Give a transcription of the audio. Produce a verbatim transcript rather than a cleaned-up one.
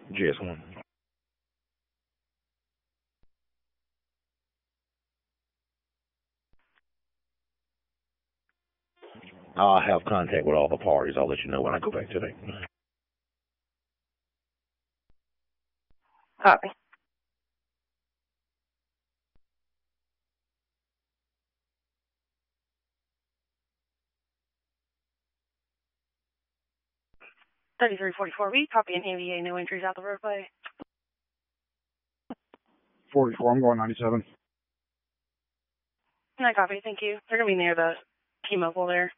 G S one. I'll have contact with all the parties. I'll let you know when I go back today. Copy. thirty-three forty-four B, copy an A V A, no entries out the roadway. forty-four, I'm going ninety-seven. I copy, thank you. They're going to be near the T-Mobile there.